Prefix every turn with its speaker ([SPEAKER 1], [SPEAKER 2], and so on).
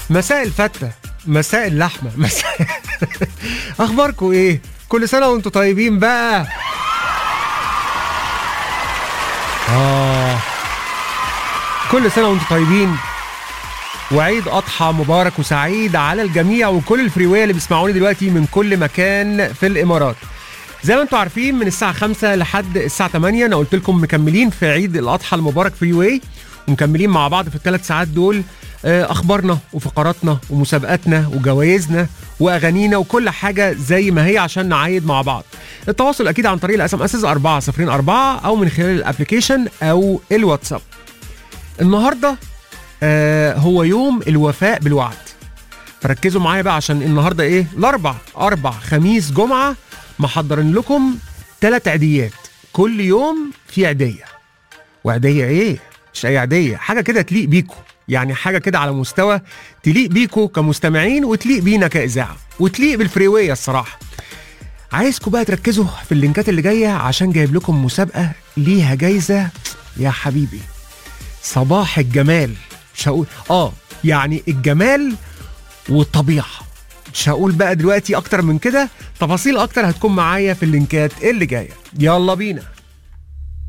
[SPEAKER 1] مساء الفتة، مساء اللحمة، مساء اخباركم ايه؟ كل سنة وانتم طيبين بقى. كل سنة وانتم طيبين، وعيد أضحى مبارك وسعيد على الجميع وكل الفريوية اللي بيسمعوني دلوقتي من كل مكان في الإمارات. زي ما انتم عارفين من الساعة 5 لحد الساعة 8 أنا قلت لكم مكملين في عيد الأضحى المبارك فريوي، ومكملين مع بعض في الثلاث ساعات دول أخبارنا وفقراتنا ومسابقاتنا وجوائزنا وأغانينا وكل حاجة زي ما هي عشان نعايد مع بعض. التواصل أكيد عن طريق الأس ام اس 404 أو من خلال الابليكيشن أو الواتساب. النهاردة هو يوم الوفاء بالوعد، فركزوا معايا بقى عشان النهاردة ايه؟ الأربع، خميس، جمعة، محضرين لكم 3 عيديات. كل يوم في عيدية، وعيدية ايه؟ مش اي عيدية، حاجة كده تليق بيكو، يعني حاجة كده على مستوى تليق بيكو كمستمعين وتليق بينا كإذاعة وتليق بالفريوية. الصراحة عايزكم بقى تركزوا في اللينكات اللي جاية عشان جايب لكم مسابقة ليها جايزة يا حبيبي. صباح الجمال، مش هقول يعني الجمال والطبيعة، مش هقول بقى دلوقتي اكتر من كده. تفاصيل اكتر هتكون معايا في اللينكات اللي جاية. يلا بينا.